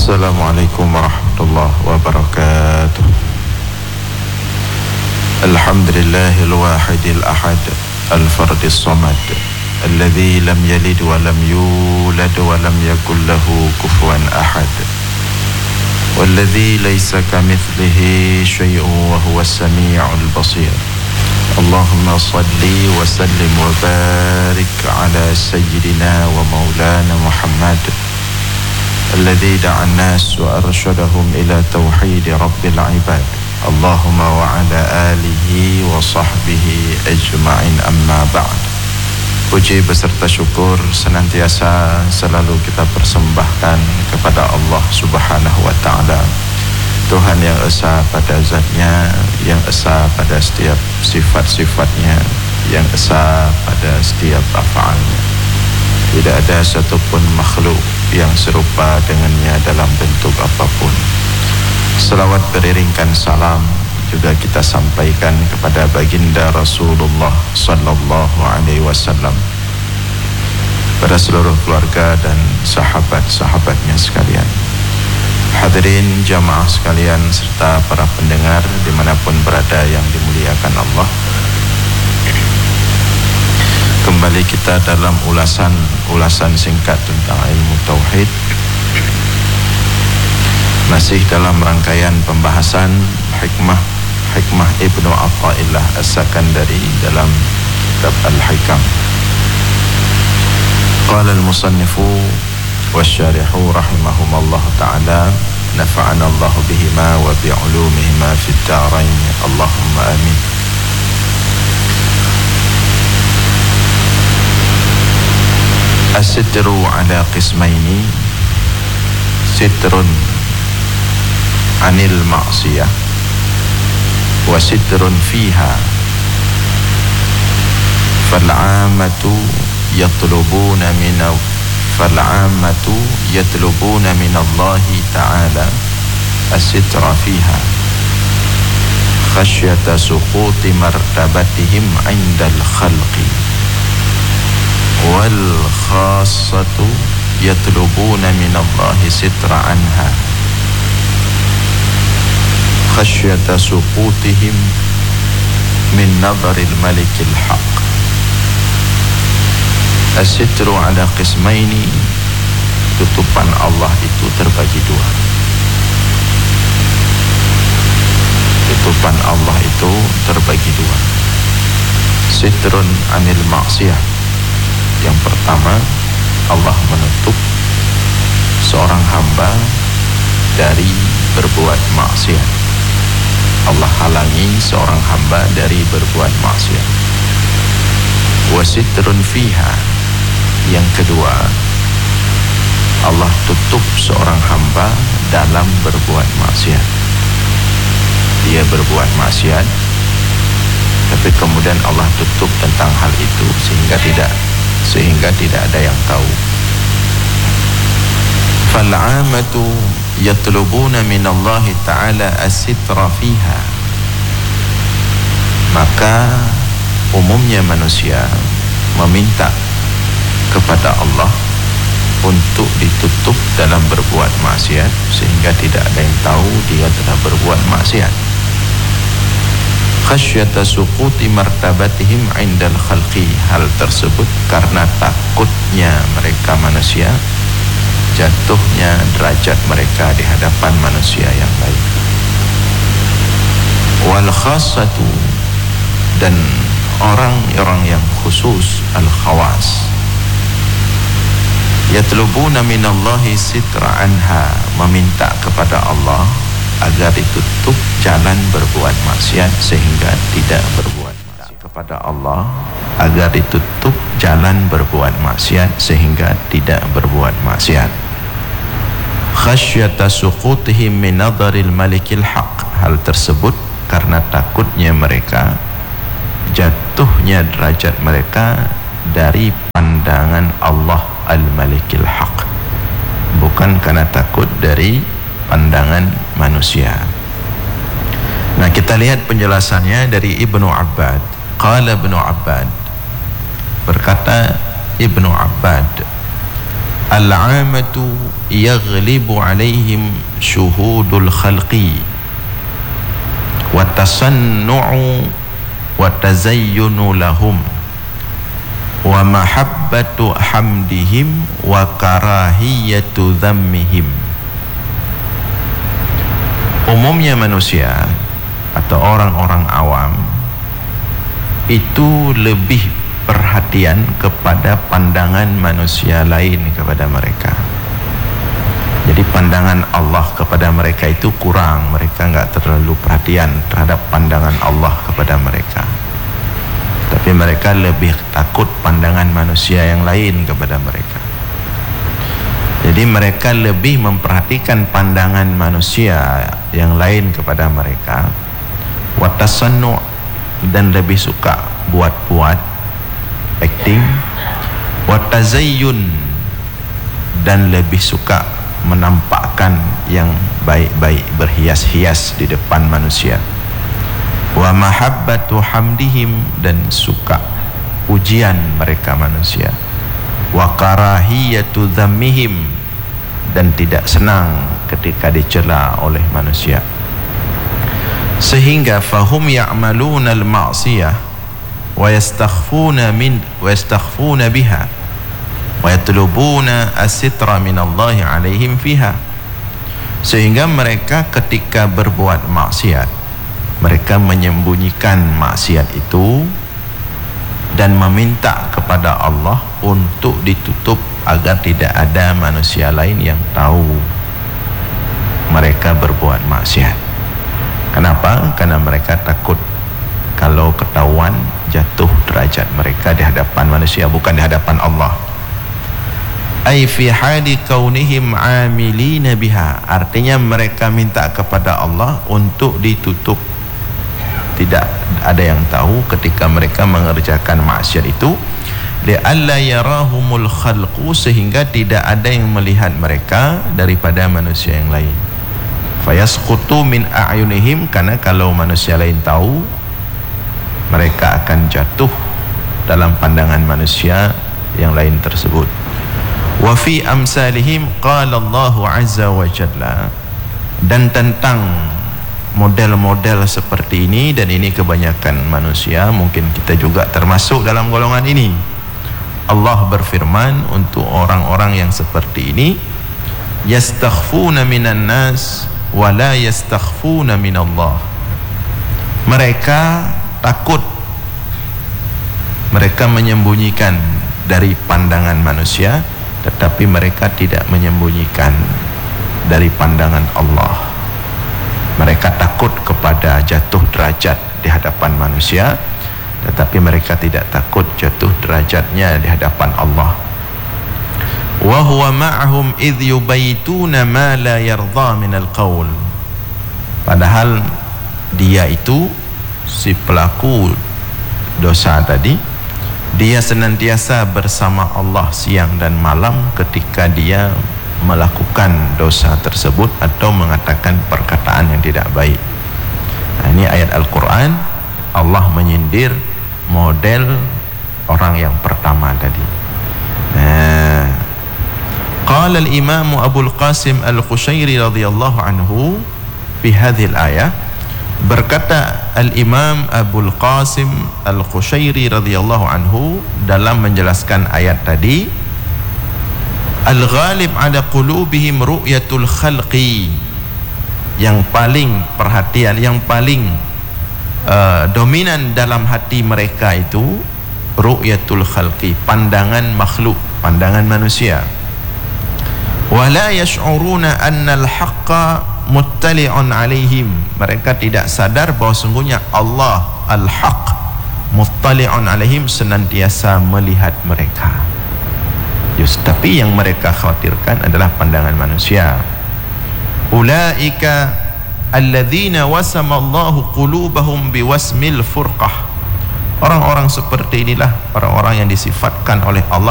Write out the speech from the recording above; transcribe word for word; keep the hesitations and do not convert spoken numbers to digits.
Assalamualaikum warahmatullahi wabarakatuh. Alhamdulillahil wahidil ahad al-fardis samad alladzi lam yalid wa lam yulad wa lam yakul lahu kufuwan ahad walladzi laysa kamitslihi syai'un wa huwas samii'ul basir. Allahumma salli wa sallim wa barik ala sayyidina wa maulana Muhammad alladzi da'a an-nas wa arsyadahum ila tauhid rabbil ibad. Allahumma wa ala alihi wa sahbihi ajma'in, amma ba'd. Puji beserta syukur senantiasa selalu kita persembahkan kepada Allah Subhanahu wa ta'ala, Tuhan yang esa pada zatnya, yang esa pada setiap sifat-sifatnya, yang esa pada setiap af'alnya. Tidak ada satupun makhluk yang serupa dengannya dalam bentuk apapun. Selawat beriringkan salam juga kita sampaikan kepada baginda Rasulullah sallallahu alaihi wasallam, pada seluruh keluarga dan sahabat-sahabatnya sekalian. Hadirin jamaah sekalian serta para pendengar dimanapun berada yang dimuliakan Allah, kembali kita dalam ulasan ulasan singkat tentang ilmu tauhid, masih dalam rangkaian pembahasan hikmah hikmah Ibnu Athaillah As-Sakandari dalam kitab Al-Hikam. Qala al-musannifu wasyarihu rahimahumallah ta'ala, nafa'ana Allah bihima wa bi'ulumihima fid darain, Allahumma amin. As-sitru ala qismaini, sitrun anil ma'siyah wa sitrun fiha. Fal'amatu yatlubuna mina fal'amatu yatlubuna minallahi ta'ala as-sitra fiha khasyata suquti martabatihim 'indal khalqi, wal khassatu yatlubuna minallahi sitra anha khasyata suqutihim min nadharil malikil haq. As-sitru ala qismaini, tutupan Allah itu terbagi dua. Tutupan Allah itu terbagi dua. Sitrun anil ma'siyah, yang pertama Allah menutup seorang hamba dari berbuat maksiat. Allah halangi seorang hamba dari berbuat maksiat. Wasitrun fiha, yang kedua Allah tutup seorang hamba dalam berbuat maksiat. Dia berbuat maksiat, tapi kemudian Allah tutup tentang hal itu sehingga tidak sehingga tidak ada yang tahu. Fal'amatu yatlubuna minallahi ta'ala as-sitra fiha, maka umumnya manusia meminta kepada Allah untuk ditutup dalam berbuat maksiat sehingga tidak ada yang tahu dia telah berbuat maksiat. Khasyata suquti martabatihim 'indal khalqi, hal tersebut karena takutnya mereka manusia jatuhnya derajat mereka di hadapan manusia yang lain. Wal khassatu, dan orang-orang yang khusus, al khawas, yatlubuna minallahi sitra anha, meminta kepada Allah agar ditutup jalan berbuat maksiat sehingga tidak berbuat maksiat. Kepada Allah agar ditutup jalan berbuat maksiat sehingga tidak berbuat maksiat. Khasyata suqutihim min nadharil malikil haq, hal tersebut karena takutnya mereka jatuhnya derajat mereka dari pandangan Allah al-malikil haq, bukan karena takut dari pandangan manusia. Nah, kita lihat penjelasannya dari Ibnu Abbad. Qala Ibnu Abbad, berkata Ibnu Abbad, al-'amatu yaghlibu 'alaihim syuhudul khalqi wa tasannu'u wa tazayyunu lahum wa mahabbatu hamdihim wa karahiyatu dhammihim. Umumnya manusia atau orang-orang awam itu lebih perhatian kepada pandangan manusia lain kepada mereka. Jadi pandangan Allah kepada mereka itu kurang, mereka enggak terlalu perhatian terhadap pandangan Allah kepada mereka. Tapi mereka lebih takut pandangan manusia yang lain kepada mereka. Jadi mereka lebih memperhatikan pandangan manusia yang lain kepada mereka. Watasannu, dan lebih suka buat-buat, acting. Watazayyun, dan lebih suka menampakkan yang baik-baik, berhias-hias di depan manusia. Wa mahabbatu hamdihim, dan suka pujian mereka manusia. Wa karahiyatu dhammihim, dan tidak senang ketika dicela oleh manusia. Sehingga fahum ya'maluna al-ma'siyah wa yastakhfuna min wa yastakhfuna biha wa yatlubuna as-sitra min Allah 'alaihim fiha. Sehingga mereka ketika berbuat maksiat, mereka menyembunyikan maksiat itu dan meminta kepada Allah untuk ditutup agar tidak ada manusia lain yang tahu mereka berbuat maksiat. Kenapa? Karena mereka takut kalau ketahuan jatuh derajat mereka di hadapan manusia, bukan di hadapan Allah. Ai fi hali kaunihim amilina biha, artinya mereka minta kepada Allah untuk ditutup, tidak ada yang tahu ketika mereka mengerjakan maksiat itu. Li'alla yarahumul khalqu, sehingga tidak ada yang melihat mereka daripada manusia yang lain. Fayasqutu min a'yunihim, karena kalau manusia lain tahu, mereka akan jatuh dalam pandangan manusia yang lain tersebut. Wa fi amsalihim qala Allahu azza wa jalla, dan tentang model-model seperti ini, dan ini kebanyakan manusia, mungkin kita juga termasuk dalam golongan ini. Allah berfirman untuk orang-orang yang seperti ini, yastakhfuna minan nas wa la yastakhfuna minallah. Mereka takut, mereka menyembunyikan dari pandangan manusia, tetapi mereka tidak menyembunyikan dari pandangan Allah. Mereka takut kepada jatuh derajat di hadapan manusia, tetapi mereka tidak takut jatuh derajatnya di hadapan Allah. Wa huwa ma'ahum idh yubaytuna ma la yardha min al-qaul. Padahal dia itu, si pelaku dosa tadi, dia senantiasa bersama Allah siang dan malam ketika dia melakukan dosa tersebut atau mengatakan perkataan yang tidak baik. Nah, ini ayat Al-Quran, Allah menyindir model orang yang pertama tadi. Nah, qala al-imam Abu al-Qasim al-Qushairi radhiyallahu anhu fi hadhihi al-ayah, berkata al-imam Abu al-Qasim al-Qushairi radhiyallahu anhu dalam menjelaskan ayat tadi, al-ghalib ala qulubihim ru'yatul khalqi, yang paling perhatian, yang paling uh, dominan dalam hati mereka itu ru'yatul khalqi, pandangan makhluk, pandangan manusia. Wa la yash'uruna anna al-haqqa muttali'un alaihim, mereka tidak sadar bahwa sungguhnya Allah al-haq muttali'un alaihim, senantiasa melihat mereka. Just, tapi yang mereka khawatirkan adalah pandangan manusia. Ulaika alladzina wasama Allahu qulubahum biwasmil furqah. Orang-orang seperti inilah orang-orang yang disifatkan oleh Allah